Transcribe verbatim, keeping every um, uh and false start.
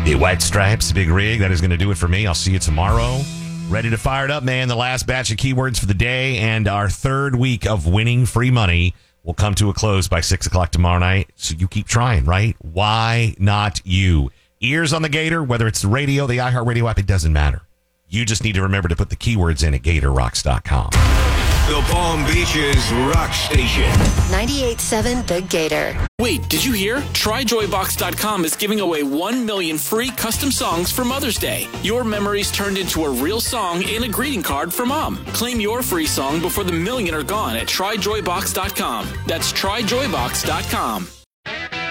The White Stripes, Big Rig. That is going to do it for me. I'll see you tomorrow. Ready to fire it up, man. The last batch of keywords for the day and our third week of winning free money will come to a close by six o'clock tomorrow night. So you keep trying, right? Why not you? Ears on the Gator, whether it's the radio, the iHeartRadio app, it doesn't matter. You just need to remember to put the keywords in at gator rocks dot com. The Palm Beaches Rock Station. ninety-eight point seven The Gator. Wait, did you hear? Try joy box dot com is giving away one million free custom songs for Mother's Day. Your memories turned into a real song and a greeting card for Mom. Claim your free song before the million are gone at try joy box dot com. That's try joy box dot com.